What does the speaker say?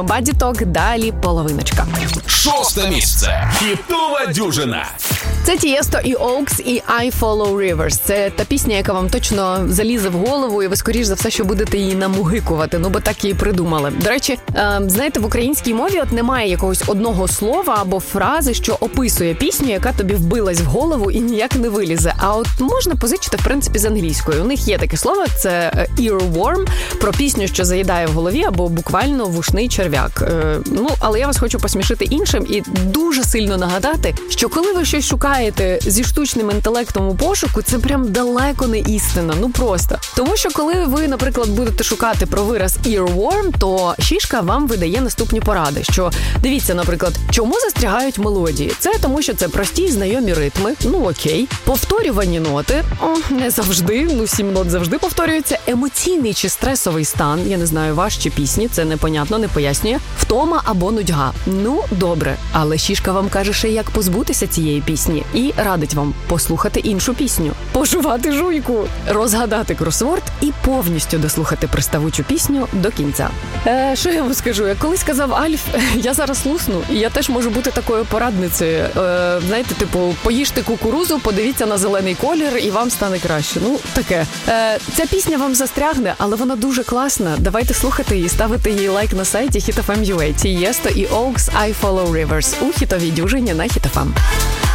Body Talk, далі половиночка. 6 місце. Хітова дюжина. Це Тієсто і Оукс і I Follow Rivers. Це та пісня, яка вам точно залізе в голову, і ви, скоріш за все, що будете її намугикувати, бо так її придумали. До речі, знаєте, в українській мові немає якогось одного слова або фрази, що описує пісню, яка тобі вбилась в голову і ніяк не вилізе. А от можна позичити, в принципі, з англійською. У них є таке слово, це earworm, про пісню, що заїдає в голові, або буквально вушний черв'як. Але я вас хочу посмішити іншим і дуже сильно нагадати, що коли ви щось шукаєте зі штучним інтелектом у пошуку, це прям далеко не істина, просто. Тому що коли ви, наприклад, будете шукати про вираз earworm, то шишка вам видає наступні поради, що дивіться, наприклад, чому застрягають мелодії? Це тому, що це прості і знайомі ритми, окей. Повторювані ноти, не завжди, 7 нот завжди повторюються. Емоційний чи стресовий стан, я не знаю, ваш чи пісні, це непонятно, не пояснює. Втома або нудьга. Добре, але шишка вам каже ще, як позбутися цієї пісні. І радить вам послухати іншу пісню, пожувати жуйку, розгадати кросворд і повністю дослухати приставучу пісню до кінця. Що я вам скажу? Як колись казав Альф, я зараз лусну, і я теж можу бути такою порадницею. Знаєте, поїжте кукурузу, подивіться на зелений колір, і вам стане краще. Таке. Ця пісня вам застрягне, але вона дуже класна. Давайте слухати її, ставити їй лайк на сайті Hit FM.ua. Тієсто і Oaks, I Follow Rivers у хітовій дюжині на Hit FM.